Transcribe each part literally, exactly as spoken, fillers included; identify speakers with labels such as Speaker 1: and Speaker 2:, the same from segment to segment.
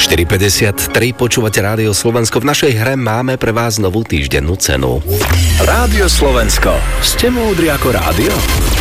Speaker 1: štyri päťdesiattri, počúvate Rádio Slovensko. V našej hre máme pre vás novú týždennú cenu.
Speaker 2: Rádio Slovensko. Ste múdri ako rádio?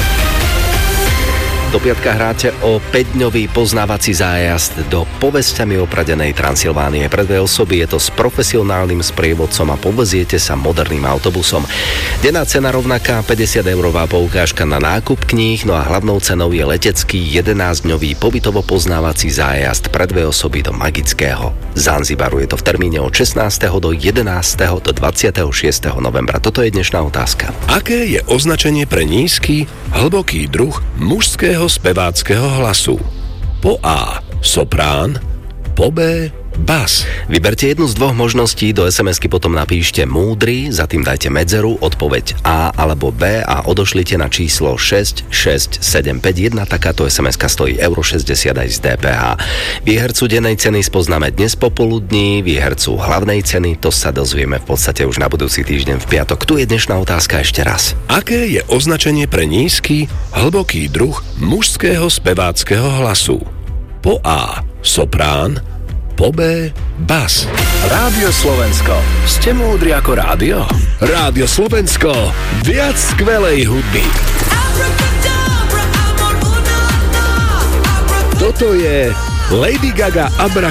Speaker 1: Do piatka hráte o päťdňový poznávací zájazd do povesťami opradenej Transylvánie. Pre dve osoby je to s profesionálnym sprievodcom a poveziete sa moderným autobusom. Denná cena rovnaká, päťdesiateurová poukážka na nákup kníh, no a hlavnou cenou je letecký jedenásťdňový pobytovo poznávací zájazd pre dve osoby do magického Zanzibaru. Je to v termíne od šestnásteho do jedenásteho do dvadsiateho šiesteho novembra. Toto je dnešná otázka.
Speaker 2: Aké je označenie pre nízky, hlboký druh mužského speváckeho hlasu? Po A. Soprán, po B. Bas.
Speaker 1: Vyberte jednu z dvoch možností, do es em esky potom napíšte múdry, za tým dajte medzeru, odpoveď A alebo B a odošlite na číslo šesť šesť sedem päť jeden. Takáto es em eska stojí euro šesťdesiat aj z dé pé há. Výhercu dennej ceny spoznáme dnes popoludní, výhercu hlavnej ceny to sa dozvieme v podstate už na budúci týždeň v piatok. Tu je dnešná otázka ešte raz.
Speaker 2: Aké je označenie pre nízky, hlboký druh mužského speváckeho hlasu? Po A. Soprán, po B. Bas. Rádio Slovensko. Ste múdri ako rádio? Rádio Slovensko. Viac skvelej hudby. Toto je Lady Gaga Abra